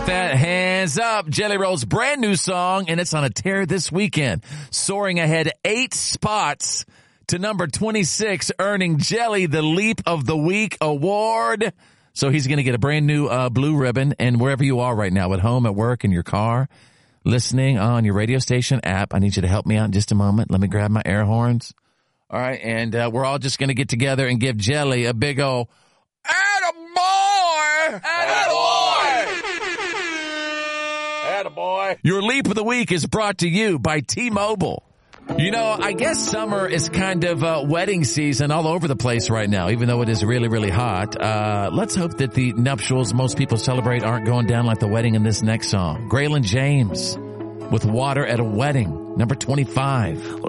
That Hands Up, Jelly Roll's brand new song, and it's on a tear this weekend, soaring ahead 8 spots to number 26, earning Jelly the Leap of the Week award. So he's going to get a brand new blue ribbon, and wherever you are right now, at home, at work, in your car, listening on your radio station app, I need you to help me out in just a moment. Let me grab my air horns. All right, and we're all just going to get together and give Jelly a big old attaboy! Attaboy! Attaboy! Your Leap of the Week is brought to you by T-Mobile. You know, I guess summer is kind of wedding season all over the place right now, even though it is really, really hot. Let's hope that the nuptials most people celebrate aren't going down like the wedding in this next song. Graylin James with Water at a Wedding, number 25.